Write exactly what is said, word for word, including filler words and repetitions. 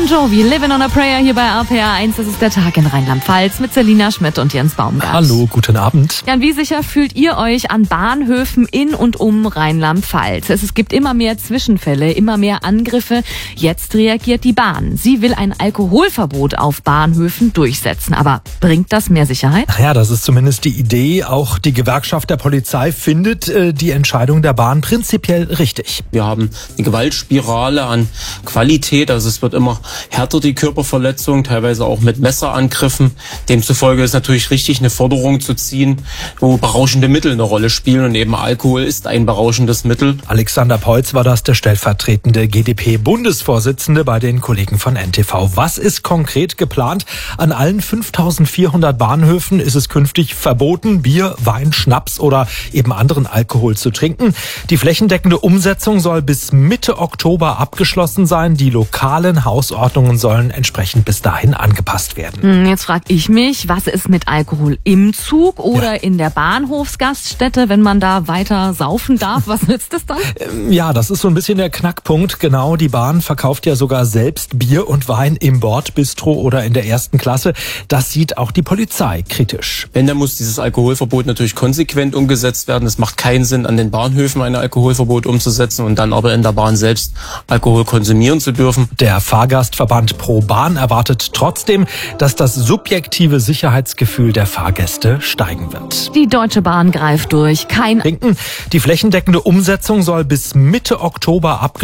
Bon Jovi, Living on a Prayer hier bei R P R eins. Das ist der Tag in Rheinland-Pfalz mit Selina Schmidt und Jens Baumgart. Hallo, guten Abend. Jan, wie sicher fühlt ihr euch an Bahnhöfen in und um Rheinland-Pfalz? Es gibt immer mehr Zwischenfälle, immer mehr Angriffe. Jetzt reagiert die Bahn. Sie will ein Alkoholverbot auf Bahnhöfen durchsetzen. Aber bringt das mehr Sicherheit? Ja, das ist zumindest die Idee. Auch die Gewerkschaft der Polizei findet äh, die Entscheidung der Bahn prinzipiell richtig. Wir haben eine Gewaltspirale an Qualität. Also es wird immer härter, die Körperverletzung, teilweise auch mit Messerangriffen. Demzufolge ist natürlich richtig, eine Forderung zu ziehen, wo berauschende Mittel eine Rolle spielen. Und eben Alkohol ist ein berauschendes Mittel. Alexander Peutz war das, der stellvertretende G D P-Bundesvorsitzende bei den Kollegen von N T V. Was ist konkret geplant? An allen fünftausendvierhundert Bahnhöfen ist es künftig verboten, Bier, Wein, Schnaps oder eben anderen Alkohol zu trinken. Die flächendeckende Umsetzung soll bis Mitte Oktober abgeschlossen sein. Die lokalen Hausordnungen sollen entsprechend bis dahin angepasst werden. Jetzt frage ich mich, was ist mit Alkohol im Zug oder ja. in der Bahnhofsgaststätte, wenn man da weiter saufen darf? Was nützt es dann? Ja, das ist so ein bisschen der Knackpunkt. Genau, die Bahn verkauft ja sogar selbst Bier und Wein im Bordbistro oder in der ersten Klasse. Das sieht auch die Polizei kritisch. Wenn, dann muss dieses Alkoholverbot natürlich konsequent umgesetzt werden. Es macht keinen Sinn, an den Bahnhöfen ein Alkoholverbot umzusetzen und dann aber in der Bahn selbst Alkohol konsumieren zu dürfen. Der Fahrgastverband Pro Bahn erwartet trotzdem, dass das subjektive Sicherheitsgefühl der Fahrgäste steigen wird. Die Deutsche Bahn greift durch. Kein Die flächendeckende Umsetzung soll bis Mitte Oktober abgeschlossen